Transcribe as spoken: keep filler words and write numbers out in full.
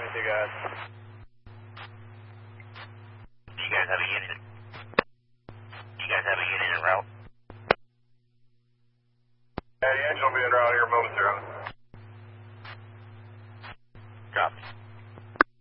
with you guys. Do you guys have a unit? Do you guys have a unit en route? Yeah, the engine will be en route here momentarily. Copy.